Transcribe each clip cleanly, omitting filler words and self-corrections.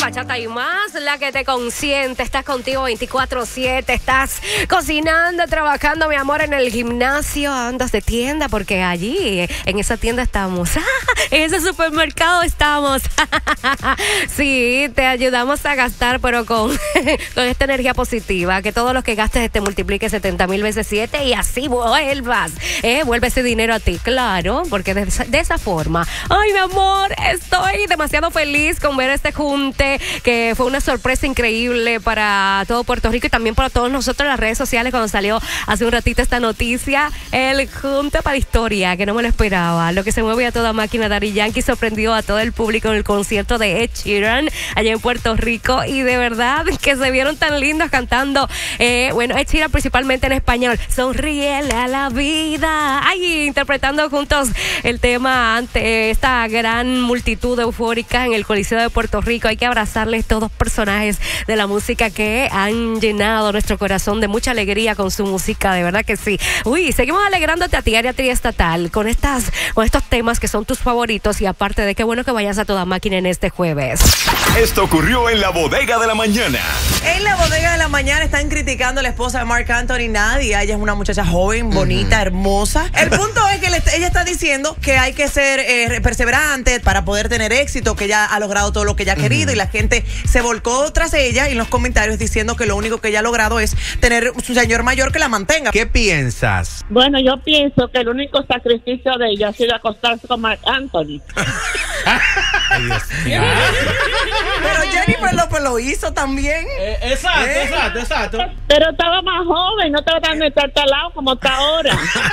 Bachata y más, la que te consiente. Estás contigo 24/7, estás cocinando, trabajando, mi amor, en el gimnasio, andas de tienda, porque allí, en esa tienda estamos. En ese supermercado estamos. Sí, te ayudamos a gastar, pero con esta energía positiva, que todo lo que gastes te multiplique 70,000 veces 7 y así vuelvas. Vuelve ese dinero a ti, claro, porque de esa forma. Ay, mi amor, estoy demasiado feliz con ver este junte, que fue una sorpresa increíble para todo Puerto Rico y también para todos nosotros en las redes sociales cuando salió hace un ratito esta noticia. El junte para historia, que no me lo esperaba. Lo que se mueve a toda máquina. Daddy Yankee sorprendió a todo el público en el concierto de Ed Sheeran allá en Puerto Rico y de verdad que se vieron tan lindos cantando. Bueno, Ed Sheeran principalmente en español. Sonríele a la vida. Ay, interpretando juntos el tema ante esta gran multitud eufórica en el Coliseo de Puerto Rico. Hay que abrazarles todos personajes de la música que han llenado nuestro corazón de mucha alegría con su música, de verdad que sí. Uy, seguimos alegrándote a ti, área triestatal, con estos temas que son tus favoritos y aparte de qué bueno que vayas a toda máquina en este jueves. Esto ocurrió en la bodega de la mañana. En la bodega de la mañana están criticando a la esposa de Marc Anthony, Nadia. Ella es una muchacha joven, bonita, hermosa. El punto es que ella está diciendo que hay que ser perseverante para poder tener éxito, que ella ha logrado todo lo que ella ha querido y la gente se volcó tras ella y en los comentarios diciendo que lo único que ella ha logrado es tener un señor mayor que la mantenga. ¿Qué piensas? Bueno, yo pienso que el único sacrificio de ella ha sido acostarse con Marc Anthony. Ay, Dios mío. Pero Jennifer López lo hizo también. Exacto. Pero estaba más joven, no estaba tan talado como está ahora.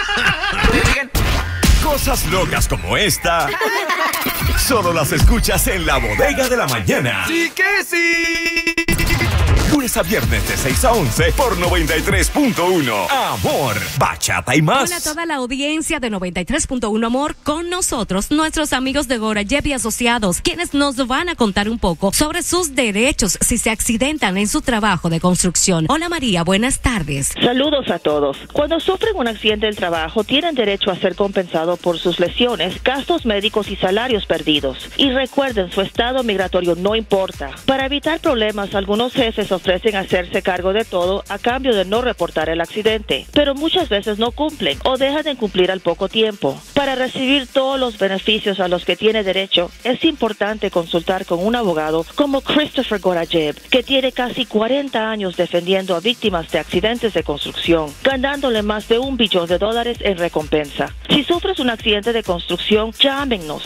Cosas locas como esta solo las escuchas en la bodega de la mañana. ¡Sí que sí! Lunes a viernes de 6 a 11 por 93.1. Amor, bachata y más. Hola a toda la audiencia de 93.1 Amor. Con nosotros, nuestros amigos de Gorajeb y Asociados, quienes nos van a contar un poco sobre sus derechos si se accidentan en su trabajo de construcción. Hola María, buenas tardes. Saludos a todos. Cuando sufren un accidente del trabajo, tienen derecho a ser compensados por sus lesiones, gastos médicos y salarios perdidos. Y recuerden, su estado migratorio no importa. Para evitar problemas, algunos jefes ofrecen hacerse cargo de todo a cambio de no reportar el accidente, pero muchas veces no cumplen o dejan de cumplir al poco tiempo. Para recibir todos los beneficios a los que tiene derecho, es importante consultar con un abogado como Christopher Gorajeb, que tiene casi 40 años defendiendo a víctimas de accidentes de construcción, ganándole más de $1 billón en recompensa. Si sufres un accidente de construcción, llámenos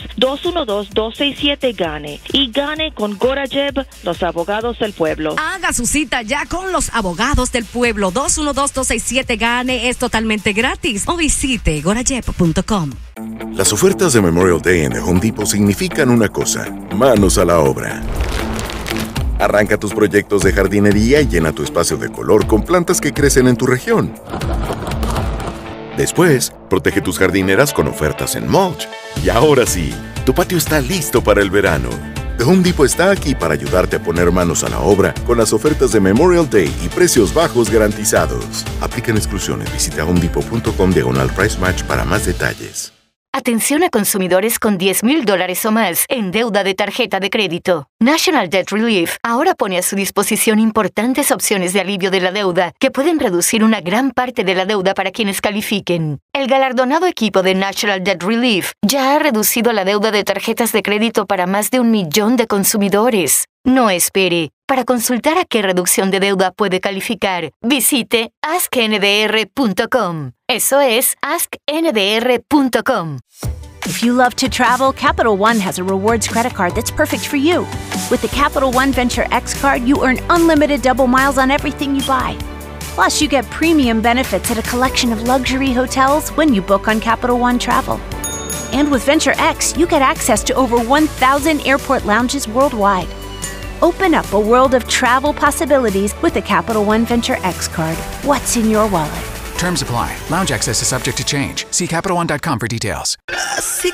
212-267-GANE y gane con Gorajeb, los abogados del pueblo. Haga su cita ya con los abogados del pueblo. 212-267-GANE es totalmente gratis o visite gorajeb.com. Las ofertas de Memorial Day en The Home Depot significan una cosa: manos a la obra. Arranca tus proyectos de jardinería y llena tu espacio de color con plantas que crecen en tu región. Después, protege tus jardineras con ofertas en mulch. Y ahora sí, tu patio está listo para el verano. The Home Depot está aquí para ayudarte a poner manos a la obra con las ofertas de Memorial Day y precios bajos garantizados. Aplican exclusiones. Visita homedepot.com/price match para más detalles. Atención a consumidores con $10,000 o más en deuda de tarjeta de crédito. National Debt Relief ahora pone a su disposición importantes opciones de alivio de la deuda que pueden reducir una gran parte de la deuda para quienes califiquen. El galardonado equipo de National Debt Relief ya ha reducido la deuda de tarjetas de crédito para más de 1 millón de consumidores. No espere. Para consultar a qué reducción de deuda puede calificar, visite askndr.com. Eso es askndr.com. If you love to travel, Capital One has a rewards credit card that's perfect for you. With the Capital One Venture X card, you earn unlimited double miles on everything you buy. Plus, you get premium benefits at a collection of luxury hotels when you book on Capital One Travel. And with Venture X, you get access to over 1,000 airport lounges worldwide. Open up a world of travel possibilities with the Capital One Venture X card. What's in your wallet? Terms apply. Lounge access is subject to change. See CapitalOne.com for details. Así